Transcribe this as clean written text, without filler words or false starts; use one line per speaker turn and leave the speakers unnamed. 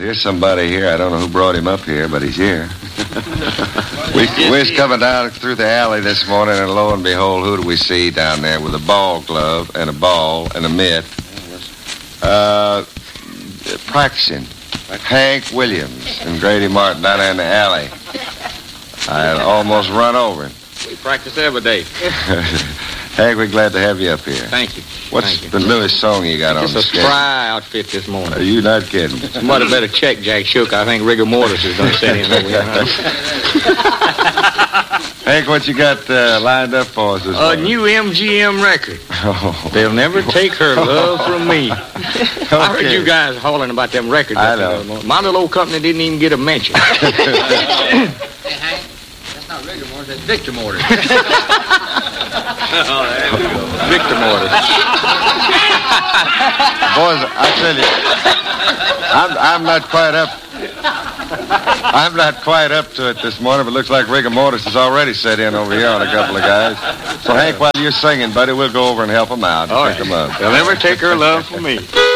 There's somebody here. I don't know who brought him up here, but he's here. we was coming down through the alley this morning, and lo and behold, who do we see down there with a ball glove and a ball and a mitt? Practicing. Hank Williams and Grady Martin down there in the alley. I almost run over him.
We practice every day.
Hank, we're glad to have you up here.
Thank you.
What's the newest song you got on the
schedule? It's a spry outfit this morning.
Are you not kidding?
Somebody better check Jack Shook. I think rigor mortis is going to set in over here.
Hank, what you got lined up for us this morning?
A new MGM record.
Oh.
They'll never take her love from me. Okay. I heard you guys hollering about them records.
I know.
My little old company didn't even get a mention.
Hey, Hank, that's not rigor mortis, that's Victor mortis.
Oh, there we go. Victor mortis.
Boys, I tell you, I'm not quite up. I'm not quite up to it this morning, but looks like rigor mortis has already set in over here on a couple of guys. So, Hank, while you're singing, buddy, we'll go over and help them out.
All right.
Pick them up.
They'll never take her love from me.